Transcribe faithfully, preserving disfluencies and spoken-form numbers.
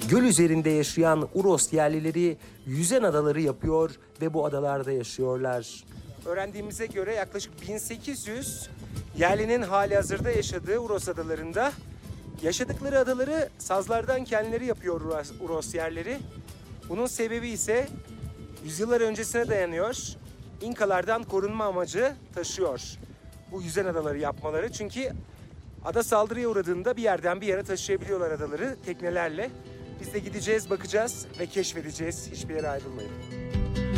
Göl üzerinde yaşayan Uros yerlileri yüzen adaları yapıyor ve bu adalarda yaşıyorlar. Öğrendiğimize göre yaklaşık bin sekiz yüz yerlinin halihazırda yaşadığı Uros adalarında. Yaşadıkları adaları sazlardan kendileri yapıyor Uros, Uros yerleri. Bunun sebebi ise yüzyıllar öncesine dayanıyor. İnkalardan korunma amacı taşıyor bu yüzen adaları yapmaları. Çünkü ada saldırıya uğradığında bir yerden bir yere taşıyabiliyorlar adaları teknelerle. Biz de gideceğiz, bakacağız ve keşfedeceğiz. Hiçbir yere ayrılmayın.